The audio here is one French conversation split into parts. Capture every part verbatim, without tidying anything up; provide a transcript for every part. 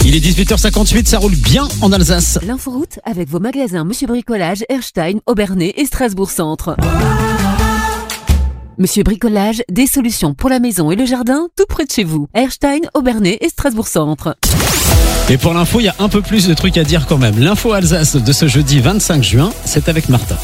Il est dix-huit heures cinquante-huit, ça roule bien en Alsace. L'inforoute avec vos magasins Monsieur Bricolage, Erstein, Obernai et Strasbourg Centre. Monsieur Bricolage, des solutions pour la maison et le jardin, tout près de chez vous. Erstein, Obernai et Strasbourg Centre. Et pour l'info, il y a un peu plus de trucs à dire quand même. L'info Alsace de ce jeudi vingt-cinq juin, c'est avec Martin.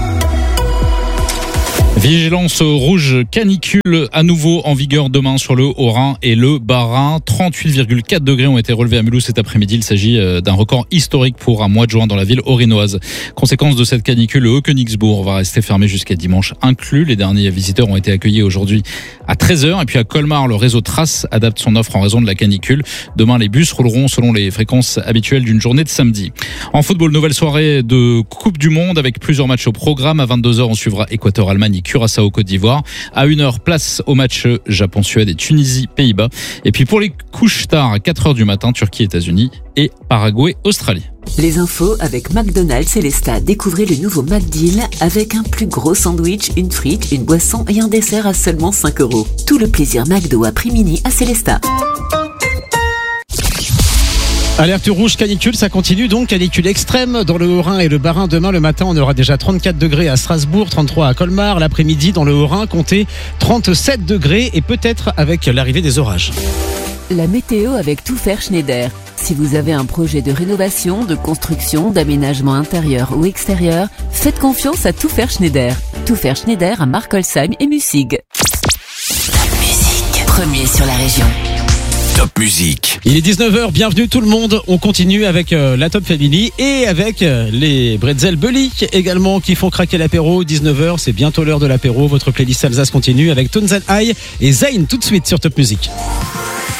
Vigilance rouge canicule à nouveau en vigueur demain sur le Haut-Rhin et le Bas-Rhin. trente-huit virgule quatre degrés ont été relevés à Mulhouse cet après-midi. Il s'agit d'un record historique pour un mois de juin dans la ville haut-rhinoise. Conséquence de cette canicule, le Haut-Königsbourg va rester fermé jusqu'à dimanche inclus. Les derniers visiteurs ont été accueillis aujourd'hui à treize heures. Et puis à Colmar, le réseau Trace adapte son offre en raison de la canicule. Demain, les bus rouleront selon les fréquences habituelles d'une journée de samedi. En football, nouvelle soirée de Coupe du Monde avec plusieurs matchs au programme. À vingt-deux heures, on suivra Équateur-Allemagne, Curaçao, Côte d'Ivoire. À une heure, place au match Japon-Suède et Tunisie-Pays-Bas. Et puis pour les couches tard, à quatre heures du matin, Turquie-États-Unis et Paraguay-Australie. Les infos avec McDonald's Célestat. Découvrez le nouveau McDeal avec un plus gros sandwich, une frite, une boisson et un dessert à seulement cinq euros. Tout le plaisir McDo à prix mini à Célestat. Alerte rouge canicule, ça continue donc, canicule extrême dans le Haut-Rhin et le Bas-Rhin. Demain le matin, on aura déjà trente-quatre degrés à Strasbourg, trente-trois à Colmar. L'après-midi dans le Haut-Rhin, comptez trente-sept degrés et peut-être avec l'arrivée des orages. La météo avec Tout Faire Schneider. Si vous avez un projet de rénovation, de construction, d'aménagement intérieur ou extérieur, faites confiance à Tout Faire Schneider. Tout Faire Schneider à Markolsheim et Mussig. Top musique, premier sur la région. Top musique. Il est dix-neuf heures, bienvenue tout le monde. On continue avec euh, la Top Family et avec euh, les Bretzel Bellic également qui font craquer l'apéro. dix-neuf heures, c'est bientôt l'heure de l'apéro. Votre playlist Alsace continue avec Tones and I et Zayn tout de suite sur Top Musique.